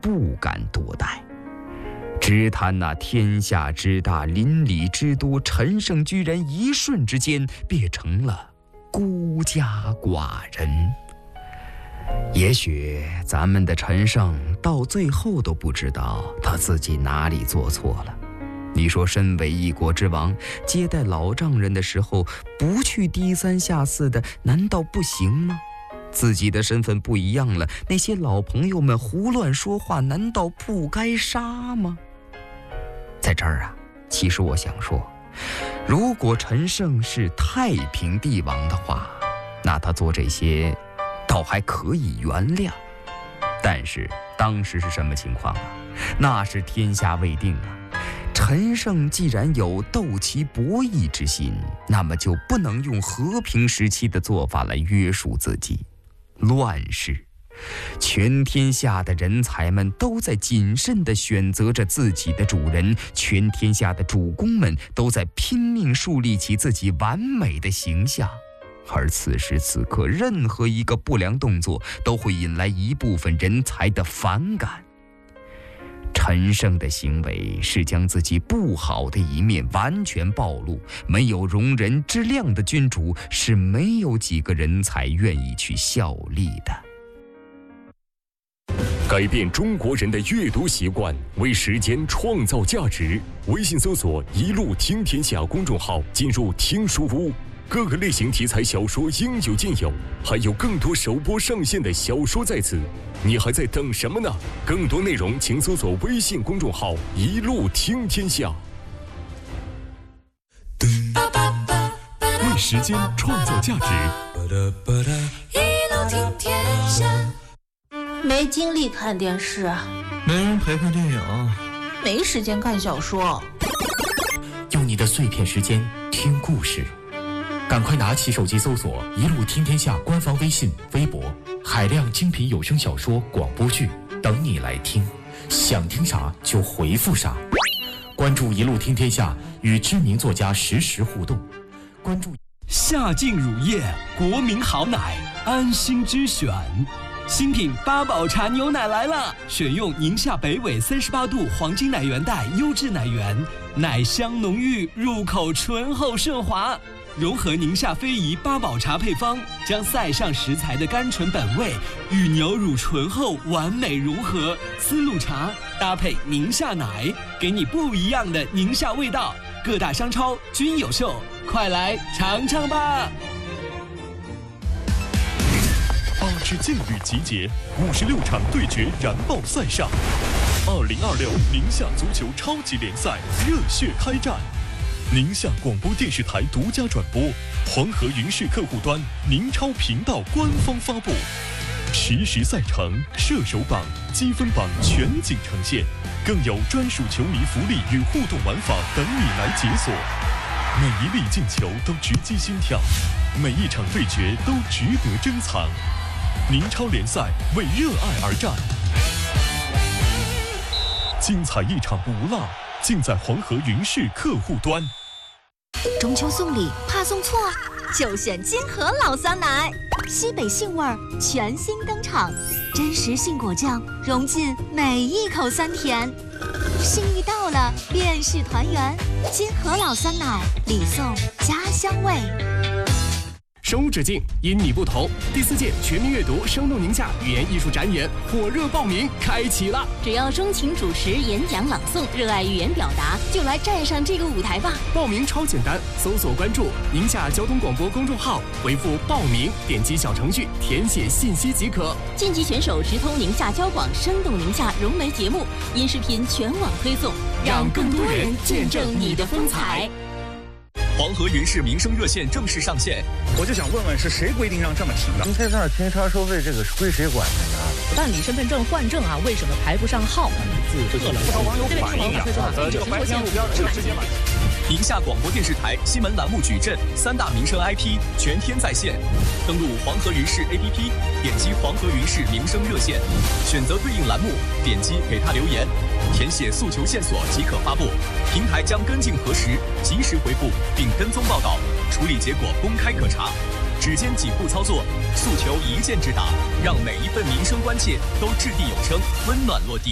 不敢多待。只叹那天下之大，邻里之多，陈胜居然一瞬之间变成了孤家寡人。也许咱们的陈胜到最后都不知道他自己哪里做错了。你说身为一国之王，接待老丈人的时候不去低三下四的，难道不行吗？自己的身份不一样了，那些老朋友们胡乱说话，难道不该杀吗？在这儿啊，其实我想说，如果陈胜是太平帝王的话，那他做这些倒还可以原谅。但是当时是什么情况啊？那是天下未定啊。陈胜既然有斗其博弈之心，那么就不能用和平时期的做法来约束自己。乱世，全天下的人才们都在谨慎地选择着自己的主人，全天下的主公们都在拼命树立起自己完美的形象。而此时此刻，任何一个不良动作都会引来一部分人才的反感。陈胜的行为是将自己不好的一面完全暴露，没有容人之量的君主是没有几个人才愿意去效力的。 改变中国人的阅读习惯，为时间创造价值。微信搜索“一路听天下”公众号，进入听书屋，各个类型题材小说应有尽有，还有更多首播上线的小说在此。你还在等什么呢？更多内容请搜索微信公众号“一路听天下”。为时间创造价值。 一路听天下。没精力看电视， 没人陪看电影， 没时间看小说， 用你的碎片时间听故事。赶快拿起手机搜索“一路听天下”官方微信、微博，海量精品有声小说、广播剧等你来听。想听啥就回复啥。关注“一路听天下”，与知名作家实时互动。关注夏净乳业，国民好奶，安心之选。新品八宝茶牛奶来了，选用宁夏北纬38度黄金奶源带优质奶源，奶香浓郁，入口醇厚顺滑。融合宁夏非遗八宝茶配方，将塞上食材的甘醇本味与牛乳醇厚完美融合，丝路茶搭配宁夏奶，给你不一样的宁夏味道。各大商超均有售，快来尝尝吧 ！8支劲旅集结，56场对决燃爆赛上，2026宁夏足球超级联赛热血开战。宁夏广播电视台独家转播，黄河云视客户端宁超频道官方发布，实时赛程、射手榜、积分榜全景呈现，更有专属球迷福利与互动玩法等你来解锁。每一粒进球都直击心跳，每一场对决都值得珍藏。宁超联赛为热爱而战，精彩一场不落，尽在黄河云视客户端。 中秋送礼怕送错，就选金河老酸奶，西北杏味儿全新登场，真实杏果酱融进每一口酸甜，幸运到了便是团圆，金河老酸奶礼送家乡味。 生无止境，因你不同。第4届全民阅读生动宁夏语言艺术展演火热报名开启了！ 只要钟情主持、演讲、朗诵，热爱语言表达，就来站上这个舞台吧！ 报名超简单，搜索关注宁夏交通广播公众号，回复报名，点击小程序填写信息即可。 晋级选手直通宁夏交广生动宁夏融媒节目，音视频全网推送，让更多人见证你的风采。 黄河云视民生热线正式上线， 我就想问问是谁规定让这么停的？ 您在这儿停车收费，这个归谁管的呀？ 办理身份证换证啊，为什么排不上号？ 不少网友反映啊，这个白天路边直接买。 宁夏广播电视台新闻栏目矩阵3大民生 IP 全天在线，登录黄河云视 APP， 点击黄河云视民生热线，选择对应栏目，点击给他留言，填写诉求线索即可发布，平台将跟进核实，及时回复并跟踪报道，处理结果公开可查。只见几步操作，诉求一键直达，让每一份民生关切都掷地有声，温暖落地。